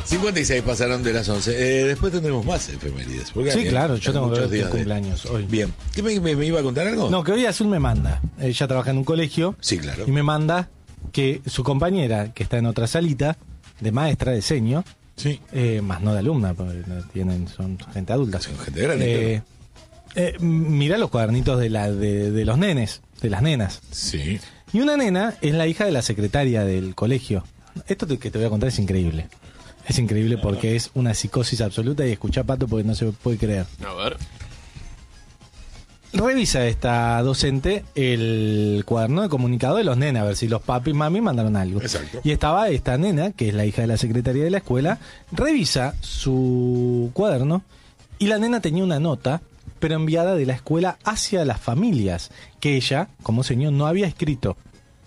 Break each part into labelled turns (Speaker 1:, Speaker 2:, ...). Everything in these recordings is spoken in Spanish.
Speaker 1: 56 pasaron de las 11. Después tendremos más efemérides.
Speaker 2: Sí, claro, yo tengo que ver
Speaker 1: días
Speaker 2: tu cumpleaños hoy.
Speaker 1: Bien. ¿Qué me iba a contar algo?
Speaker 2: No, que hoy Azul me manda. Ella trabaja en un colegio.
Speaker 1: Sí, claro.
Speaker 2: Y me manda que su compañera, que está en otra salita, de maestra de diseño,
Speaker 1: Sí.
Speaker 2: más no de alumna, porque son gente adulta.
Speaker 1: Son gente grande.
Speaker 2: Mira los cuadernitos de los nenes, de las nenas.
Speaker 1: Sí.
Speaker 2: Y una nena es la hija de la secretaria del colegio. Esto que te voy a contar es increíble. Es increíble porque es una psicosis absoluta y escuchá, Pato, porque no se puede creer.
Speaker 3: A ver.
Speaker 2: Revisa esta docente el cuaderno de comunicado de los nenes, a ver si los papi y mami mandaron algo.
Speaker 1: Exacto.
Speaker 2: Y estaba esta nena, que es la hija de la secretaria de la escuela, revisa su cuaderno y la nena tenía una nota, pero enviada de la escuela hacia las familias, que ella, como señor, no había escrito.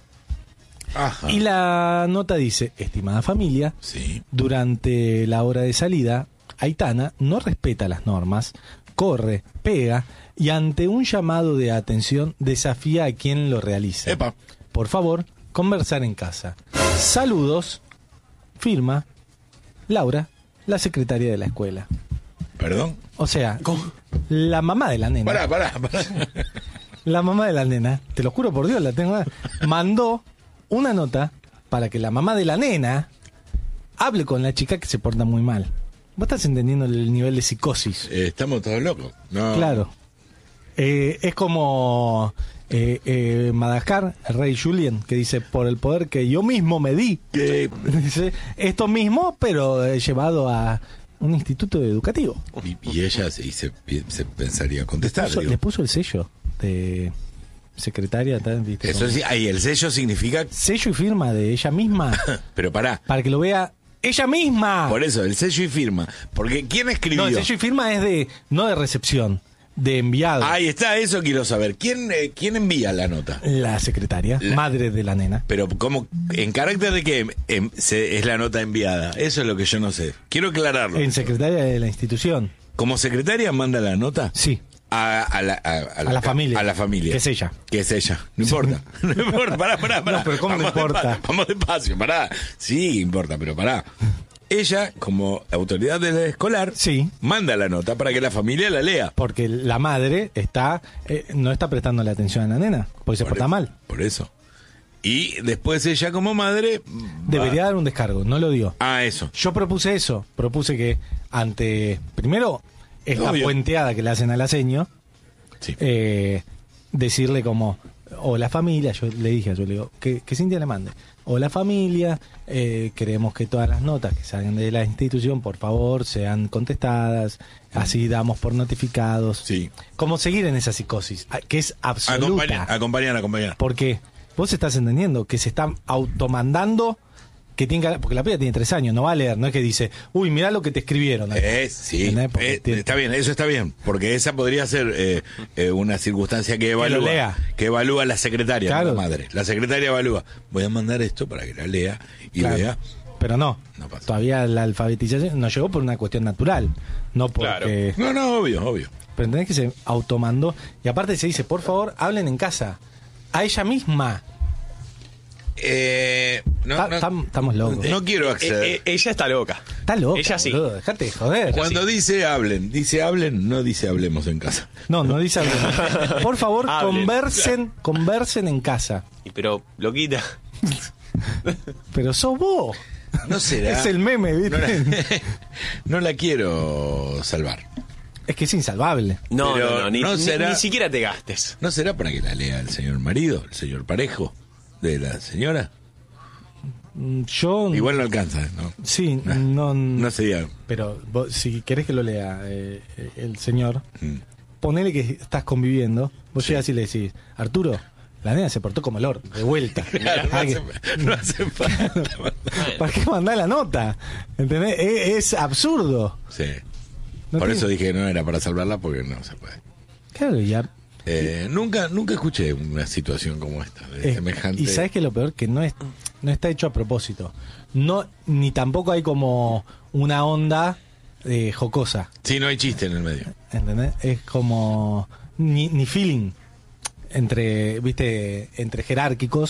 Speaker 1: Ajá.
Speaker 2: Y la nota dice: estimada familia,
Speaker 1: Sí.
Speaker 2: durante la hora de salida, Aitana no respeta las normas, corre, pega y ante un llamado de atención desafía a quien lo realiza.
Speaker 1: Epa.
Speaker 2: Por favor, conversar en casa. Saludos, firma Laura, la secretaria de la escuela.
Speaker 1: ¿Perdón?
Speaker 2: O sea, la mamá de la nena.
Speaker 1: Pará.
Speaker 2: La mamá de la nena, te lo juro por Dios, la tengo. Mandó una nota para que la mamá de la nena hable con la chica que se porta muy mal. Vos estás entendiendo el nivel de psicosis.
Speaker 1: Estamos todos locos. No.
Speaker 2: Claro. Es como Madagascar, el rey Julien, que dice: por el poder que yo mismo me di. Dice esto mismo, pero llevado a un instituto educativo.
Speaker 1: Y ella se pensaría contestar.
Speaker 2: Le puso el sello de secretaria, ¿viste?
Speaker 1: Eso sí, ahí el sello significa.
Speaker 2: Sello y firma de ella misma.
Speaker 1: Pero pará.
Speaker 2: Para que lo vea ella misma.
Speaker 1: Por eso, el sello y firma. Porque ¿quién escribió?
Speaker 2: No, el sello y firma es no de recepción, de enviado.
Speaker 1: Ahí está, eso quiero saber. ¿Quién envía la nota?
Speaker 2: La secretaria, madre de la nena.
Speaker 1: Pero ¿cómo? ¿En carácter de qué es la nota enviada? Eso es lo que yo no sé. Quiero aclararlo.
Speaker 2: En secretaria de la institución.
Speaker 1: ¿Como secretaria manda la nota?
Speaker 2: Sí.
Speaker 1: A la
Speaker 2: familia.
Speaker 1: A la familia.
Speaker 2: Que es ella.
Speaker 1: Que es ella. No importa. No importa. Pará.
Speaker 2: No, pero ¿cómo no importa?
Speaker 1: Vamos despacio, pará. Sí, importa, pero pará. Ella, como autoridad del escolar,
Speaker 2: sí,
Speaker 1: manda la nota para que la familia la lea.
Speaker 2: Porque la madre no está prestando la atención a la nena, porque se porta mal.
Speaker 1: Por eso. Y después ella, como madre,
Speaker 2: debería dar un descargo, no lo dio.
Speaker 1: Eso.
Speaker 2: Yo propuse eso. Propuse que primero, esta puenteada que le hacen a la seño,
Speaker 1: sí.
Speaker 2: Decirle como: o la familia, yo le digo, que Cintia le mande. O la familia, queremos que todas las notas que salgan de la institución, por favor, sean contestadas, así damos por notificados.
Speaker 1: Sí.
Speaker 2: Como seguir en esa psicosis, que es absoluta.
Speaker 1: Acompañar.
Speaker 2: Porque vos estás entendiendo que se están automandando, porque la piba tiene 3 años, no va a leer, no es que dice: uy, mirá lo que te escribieron.
Speaker 1: Sí, está bien, eso está bien, porque esa podría ser una circunstancia que evalúa la secretaria,
Speaker 2: claro.
Speaker 1: La madre. La secretaria evalúa: voy a mandar esto para que la lea y vea.
Speaker 2: Pero no
Speaker 1: pasa.
Speaker 2: Todavía la alfabetización no llegó por una cuestión natural, no porque...
Speaker 1: Claro. No, obvio.
Speaker 2: Pero entendés que se automandó, y aparte se dice: por favor, hablen en casa, a ella misma. Estamos locos.
Speaker 1: No quiero acceder.
Speaker 3: Ella está loca.
Speaker 2: Está loca.
Speaker 3: Ella sí.
Speaker 2: Boludo, dejate de joder.
Speaker 1: Cuando dice hablen, no dice hablemos en casa.
Speaker 2: No dice hablemos. Por favor, conversen en casa.
Speaker 3: Pero, loquita.
Speaker 2: Pero sos vos.
Speaker 1: No será.
Speaker 2: Es el meme, ¿viste?
Speaker 1: No la quiero salvar.
Speaker 2: Es que es insalvable.
Speaker 3: No, ni
Speaker 1: será,
Speaker 3: ni siquiera te gastes.
Speaker 1: ¿No será para que la lea el señor marido, el señor parejo de la señora?
Speaker 2: Yo...
Speaker 1: Igual no alcanza, ¿no?
Speaker 2: Sí, no
Speaker 1: sería.
Speaker 2: Pero vos, si querés que lo lea el señor, ponele que estás conviviendo, vos llegás y le decís: Arturo, la nena se portó como el orto, de vuelta.
Speaker 1: Claro, no hace falta.
Speaker 2: ¿Para qué mandar la nota? ¿Entendés? Es absurdo.
Speaker 1: Sí. Por eso dije que no era para salvarla, porque no se puede.
Speaker 2: Claro, ya.
Speaker 1: Nunca escuché una situación como esta, de semejante.
Speaker 2: Y sabes que lo peor, que no está hecho a propósito. Ni tampoco hay como una onda jocosa.
Speaker 1: Sí, no hay chiste en el medio.
Speaker 2: ¿Entendés? Es como ni feeling entre jerárquicos.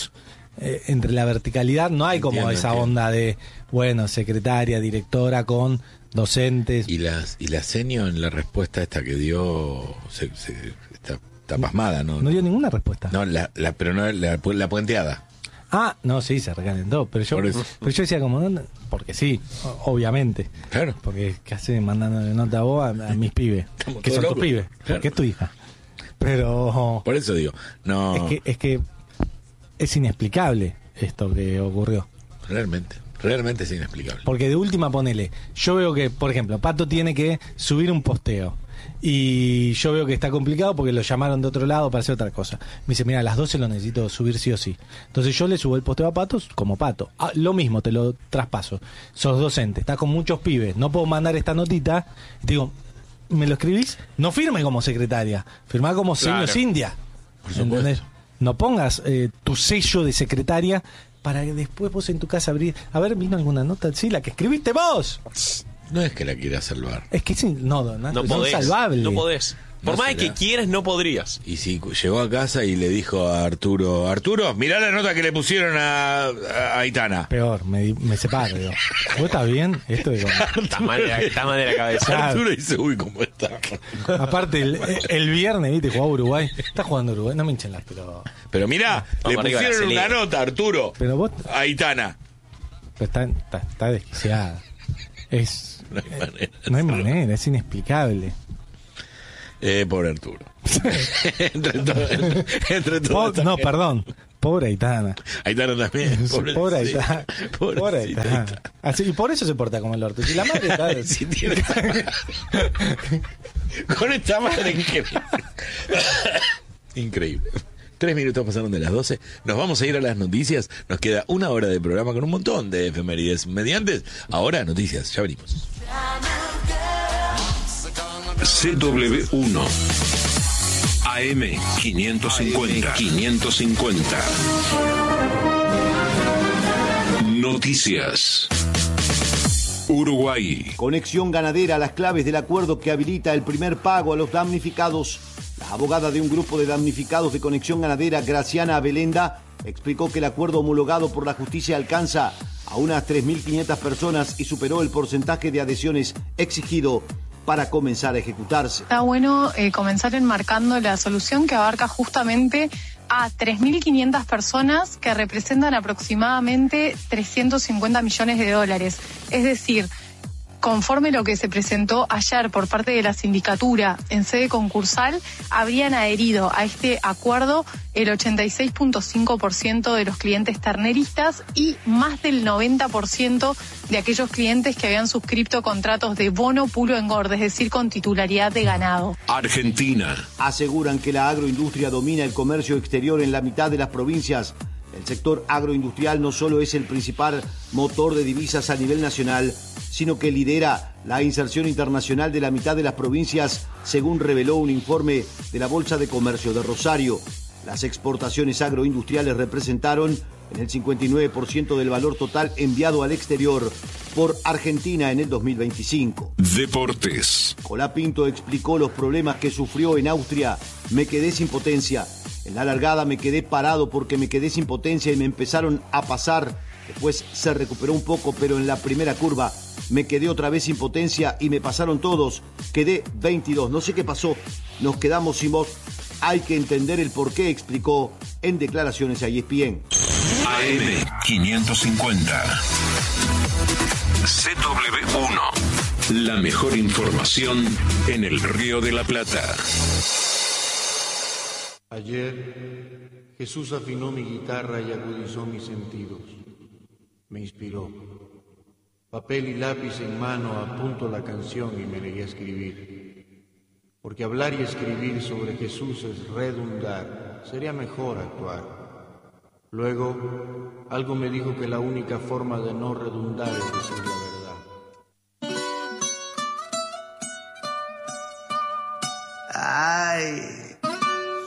Speaker 2: entre la verticalidad no hay como esa onda de, bueno, secretaria, directora con docentes.
Speaker 1: Y la senio en la respuesta esta que dio está pasmada, ¿no?
Speaker 2: No dio ninguna respuesta.
Speaker 1: No, pero no la puenteada.
Speaker 2: Ah, no, sí, se recalentó, pero yo decía como, no, porque sí, obviamente.
Speaker 1: Claro.
Speaker 2: Porque ¿qué hace mandándole nota a vos a mis pibes? Que son tus pibes, claro. Que es tu hija. Pero...
Speaker 1: Por eso digo, no...
Speaker 2: Es que es inexplicable esto que ocurrió.
Speaker 1: Realmente es inexplicable.
Speaker 2: Porque de última, ponele, yo veo que, por ejemplo, Pato tiene que subir un posteo. Y yo veo que está complicado porque lo llamaron de otro lado para hacer otra cosa. Me dice, mira, a las 12 lo necesito subir sí o sí. Entonces yo le subo el posteo a Pato como Pato. Lo mismo, te lo traspaso. Sos docente, estás con muchos pibes, no puedo mandar esta notita. Y te digo, ¿me lo escribís? No firme como secretaria, firmá como señor Cindia. ¿Entendés? No pongas tu sello de secretaria para que después vos en tu casa abrir. A ver, ¿vino alguna nota? Sí, la que escribiste vos.
Speaker 1: No es que la quieras salvar.
Speaker 2: Es que no podés, es
Speaker 3: insalvable. No podés. Por más que quieras, no podrías.
Speaker 1: Y si llegó a casa y le dijo a Arturo, mirá la nota que le pusieron a Aitana.
Speaker 2: Peor, me separo. Digo, ¿vos estás bien? Esto es como...
Speaker 3: Está mal de la cabeza.
Speaker 1: Claro. Arturo dice, uy, ¿cómo está?
Speaker 2: Aparte, el viernes, viste, jugaba Uruguay. Está jugando Uruguay, no me hinchen las pelotas.
Speaker 1: Pero mirá, le pusieron una nota, Arturo,
Speaker 2: pero vos...
Speaker 1: a Aitana.
Speaker 2: Pero está desquiciada. No hay manera, es inexplicable.
Speaker 1: Pobre Arturo. entre todo
Speaker 2: no, perdón. Pobre Aitana.
Speaker 1: Aitana también.
Speaker 2: Pobre Aitana. Pobre Aitana. Así, y por eso se porta como el orto. Y la madre está...
Speaker 1: sí, con esta madre increíble. Increíble. 3 minutos pasaron de las 12. Nos vamos a ir a las noticias. Nos queda 1 hora de programa con un montón de efemérides mediantes. Ahora noticias. Ya venimos.
Speaker 4: CW1 AM 550 Noticias. Uruguay.
Speaker 5: Conexión Ganadera, las claves del acuerdo que habilita el primer pago a los damnificados. La abogada de un grupo de damnificados de Conexión Ganadera, Graciana Abelenda, explicó que el acuerdo homologado por la justicia alcanza a unas 3.500 personas y superó el porcentaje de adhesiones exigido para comenzar a ejecutarse.
Speaker 6: Está bueno comenzar enmarcando la solución que abarca justamente a 3.500 personas que representan aproximadamente 350 millones de dólares. Es decir, conforme lo que se presentó ayer por parte de la sindicatura en sede concursal, habrían adherido a este acuerdo el 86.5% de los clientes terneristas y más del 90% de aquellos clientes que habían suscrito contratos de bono puro engorde, es decir, con titularidad de ganado.
Speaker 4: Argentina.
Speaker 5: Aseguran que la agroindustria domina el comercio exterior en la mitad de las provincias. El sector agroindustrial no solo es el principal motor de divisas a nivel nacional, sino que lidera la inserción internacional de la mitad de las provincias, según reveló un informe de la Bolsa de Comercio de Rosario. Las exportaciones agroindustriales representaron el 59% del valor total enviado al exterior por Argentina en el 2025.
Speaker 4: Deportes.
Speaker 5: Colapinto explicó los problemas que sufrió en Austria. Me quedé sin potencia. En la largada me quedé parado porque me quedé sin potencia y me empezaron a pasar. Después se recuperó un poco, pero en la primera curva me quedé otra vez sin potencia y me pasaron todos. Quedé 22. No sé qué pasó. Nos quedamos sin voz. Hay que entender el porqué, explicó en declaraciones a ESPN.
Speaker 4: AM 550. CW1. La mejor información en el Río de la Plata.
Speaker 7: Ayer Jesús afinó mi guitarra y agudizó mis sentidos. Me inspiró. Papel y lápiz en mano apunto la canción y me negué a escribir. Porque hablar y escribir sobre Jesús es redundar, sería mejor actuar. Luego, algo me dijo que la única forma de no redundar es decir la verdad.
Speaker 8: Ay.